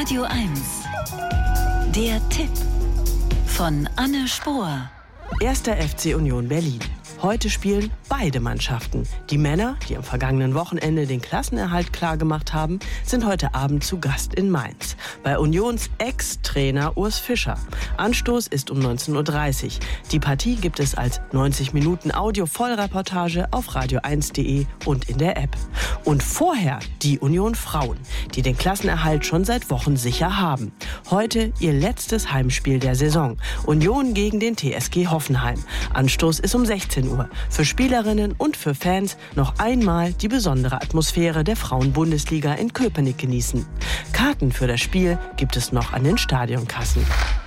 Radio 1. Der Tipp von Anne Spohr. 1. FC Union Berlin. Heute spielen beide Mannschaften. Die Männer, die am vergangenen Wochenende den Klassenerhalt klargemacht haben, sind heute Abend zu Gast in Mainz. Bei Unions Ex-Trainer Urs Fischer. Anstoß ist um 19:30 Uhr. Die Partie gibt es als 90 Minuten Audio-Vollreportage auf radio1.de und in der App. Und vorher die Union Frauen, die den Klassenerhalt schon seit Wochen sicher haben. Heute ihr letztes Heimspiel der Saison. Union gegen den TSG Hoffenheim. Anstoß ist um 16 Uhr. Für Spielerinnen und für Fans noch einmal die besondere Atmosphäre der Frauen-Bundesliga in Köpenick genießen. Karten für das Spiel gibt es noch an den Stadionkassen.